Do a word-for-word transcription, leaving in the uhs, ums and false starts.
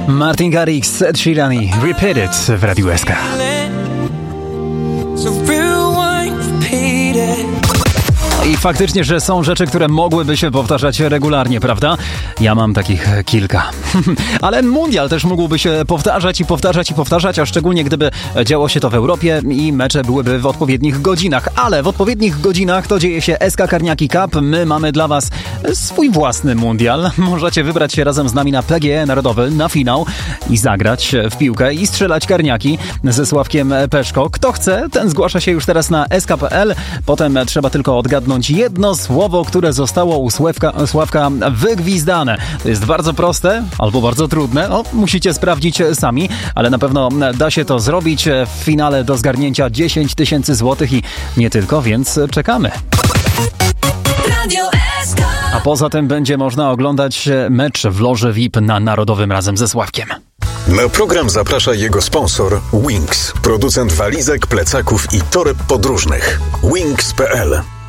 Martin Garrix, Ed Sheeran, Repeat It w Radiu S K. I faktycznie, że są rzeczy, które mogłyby się powtarzać regularnie, prawda? Ja mam takich kilka. Ale mundial też mógłby się powtarzać i powtarzać i powtarzać, a szczególnie gdyby działo się to w Europie i mecze byłyby w odpowiednich godzinach. Ale w odpowiednich godzinach to dzieje się S K Karniaki Cup. My mamy dla was swój własny mundial. Możecie wybrać się razem z nami na P G E Narodowy, na finał i zagrać w piłkę i strzelać karniaki ze Sławkiem Peszko. Kto chce, ten zgłasza się już teraz na S K kropka P L. Potem trzeba tylko odgadnąć jedno słowo, które zostało u Sławka, Sławka wygwizdane. To jest bardzo proste, albo bardzo trudne. No, musicie sprawdzić sami, ale na pewno da się to zrobić. W finale do zgarnięcia dziesięć tysięcy złotych i nie tylko, więc czekamy. A poza tym będzie można oglądać mecz w loży V I P na Narodowym razem ze Sławkiem. Na program zaprasza jego sponsor Wings, producent walizek, plecaków i toreb podróżnych. Wings kropka P L